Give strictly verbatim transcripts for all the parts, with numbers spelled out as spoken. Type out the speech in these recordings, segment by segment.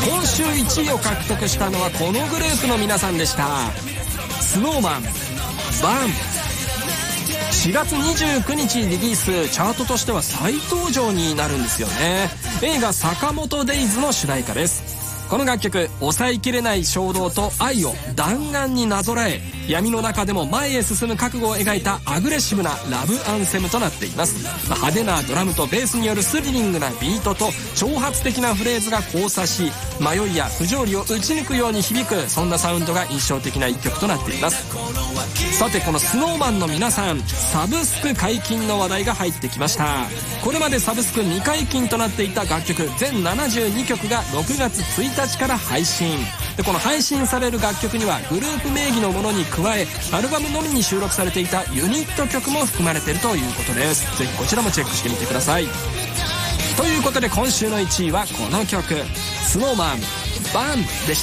今週いちいを獲得したのはこのグループの皆さんでした。スノーマン、バン。しがつにじゅうくにちリリース、チャートとしては再登場になるんですよね。映画坂本デイズの主題歌です。この楽曲、抑えきれない衝動と愛を弾丸になぞらえ、闇の中でも前へ進む覚悟を描いたアグレッシブなラブアンセムとなっています。派手なドラムとベースによるスリリングなビートと挑発的なフレーズが交差し、迷いや不条理を打ち抜くように響く、そんなサウンドが印象的な一曲となっています。さて、このスノーマンの皆さん、サブスク解禁の話題が入ってきました。これまでサブスク未解禁となっていた楽曲全ななじゅうにきょくがろくがつついたちから配信で、この配信される楽曲にはグループ名義のものに加え、アルバムのみに収録されていたユニット曲も含まれているということです。ぜひこちらもチェックしてみてください。ということで今週のいちいはこの曲、スノーマン、バンでした。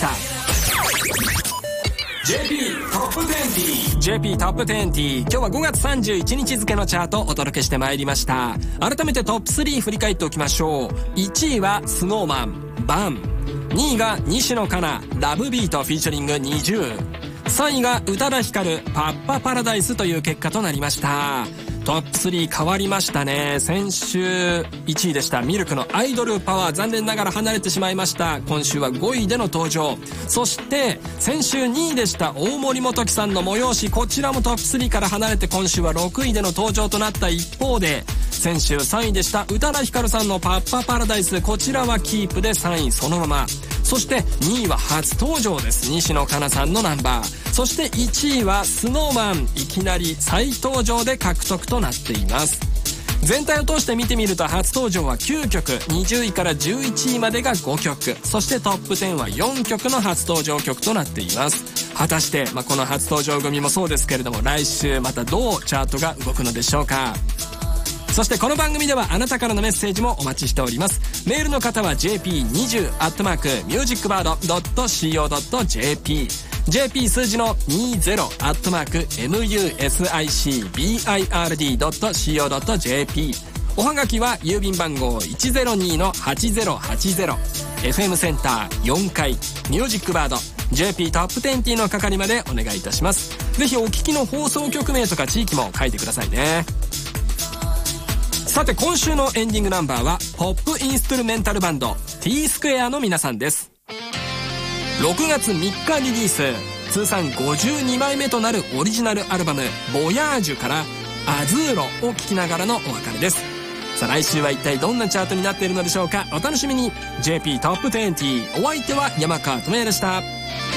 ジェーピー トップにじゅう ジェーピー トップにじゅう、今日はごがつさんじゅういちにち付のチャートをお届けしてまいりました。改めてトップスリー振り返っておきましょう。いちいはスノーマン、バン。にいが西野カナ、ラブビートフィーチャリングにじゅう。さんいが宇多田ヒカル、パッパパラダイスという結果となりました。トップスリー変わりましたね。先週いちいでしたミルクのアイドルパワー、残念ながら離れてしまいました。今週はごいでの登場。そして先週にいでした大森元樹さんの催し、こちらもトップスリーから離れて今週はろくいでの登場となった一方で、先週さんいでした宇多田ヒカルさんのパッパパラダイス、こちらはキープでさんいそのまま。そしてにいは初登場です。西野カナさんのナンバー。そしていちいはスノーマン、いきなり再登場で獲得となっています。全体を通して見てみると初登場はきゅうきょく、にじゅういからじゅういちいまでがごきょく、そしてトップじゅうはよんきょくの初登場曲となっています。果たして、まあ、この初登場組もそうですけれども、来週またどうチャートが動くのでしょうか。そしてこの番組ではあなたからのメッセージもお待ちしております。メールの方は ジェーピーにじゅう アットマーク ミュージックバード ドット シーオー ドット ジェーピー、 ジェーピー 数字のにじゅう アットマーク ミュージックバード ドット シーオー ドット ジェーピー。 おはがきは郵便番号 いちゼロにのはちゼロはちゼロ、 エフエム センターよんかいミュージックバード ジェーピー トップにじゅうの係までお願いいたします。ぜひお聞きの放送局名とか地域も書いてくださいね。さて今週のエンディングナンバーはポップインストゥルメンタルバンド T スクエアの皆さんです。ろくがつみっかリリース、通算ごじゅうにまいめとなるオリジナルアルバムボヤージュからアズーロを聴きながらのお別れです。さあ来週は一体どんなチャートになっているのでしょうか。お楽しみに。 ジェーピー トップにじゅう、お相手は山川智也でした。